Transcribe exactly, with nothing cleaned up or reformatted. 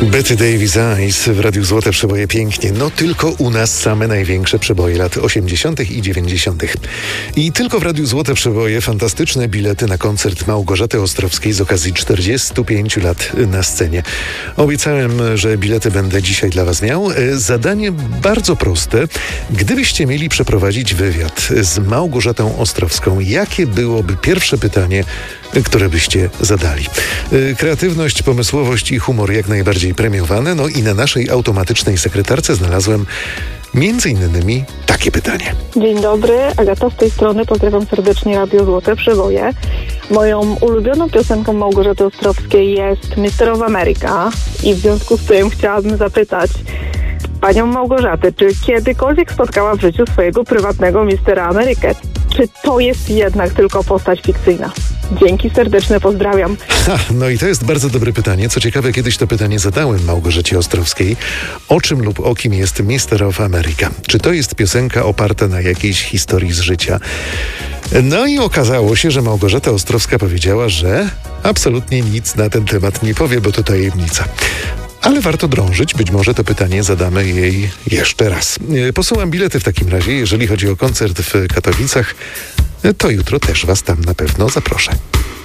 Betty Davis Eyes w Radiu Złote Przeboje pięknie. No tylko u nas same największe przeboje lat osiemdziesiątych i dziewięćdziesiątych. I tylko w Radiu Złote Przeboje fantastyczne bilety na koncert Małgorzaty Ostrowskiej z okazji czterdziestu pięciu lat na scenie. Obiecałem, że bilety będę dzisiaj dla Was miał. Zadanie bardzo proste. Gdybyście mieli przeprowadzić wywiad z Małgorzatą Ostrowską, jakie byłoby pierwsze pytanie, które byście zadali? Kreatywność, pomysłowość i humor jak najbardziej premiowane. No i na naszej automatycznej sekretarce znalazłem między innymi takie pytanie. Dzień dobry, Agata z tej strony. Pozdrawiam serdecznie Radio Złote Przeboje. Moją ulubioną piosenką Małgorzaty Ostrowskiej jest mister of America i w związku z tym chciałabym zapytać panią Małgorzatę, czy kiedykolwiek spotkała w życiu swojego prywatnego mistera Amerykę? Czy to jest jednak tylko postać fikcyjna? Dzięki serdeczne, pozdrawiam. Ha, no i to jest bardzo dobre pytanie. Co ciekawe, kiedyś to pytanie zadałem Małgorzacie Ostrowskiej. O czym lub o kim jest mister of America? Czy to jest piosenka oparta na jakiejś historii z życia? No i okazało się, że Małgorzata Ostrowska powiedziała, że absolutnie nic na ten temat nie powie, bo to tajemnica. Ale warto drążyć, być może to pytanie zadamy jej jeszcze raz. Posyłam bilety w takim razie, jeżeli chodzi o koncert w Katowicach, to jutro też Was tam na pewno zaproszę.